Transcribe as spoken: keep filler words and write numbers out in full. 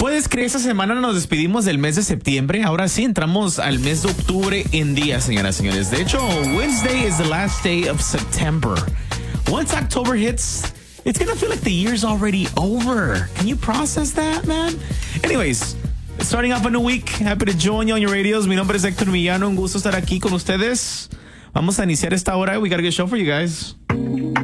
Puedes creer, esta semana nos despedimos del mes de septiembre. Ahora sí entramos al mes de octubre en días, señoras y señores. De hecho, Wednesday is the last day of September. Once October hits, it's gonna feel like the year's already over. Can you process that, man? Anyways, starting off a new week. Happy to join you on your radios. Mi nombre es Héctor Millano. Un gusto estar aquí con ustedes. Vamos a iniciar esta hora. We got a good show for you guys.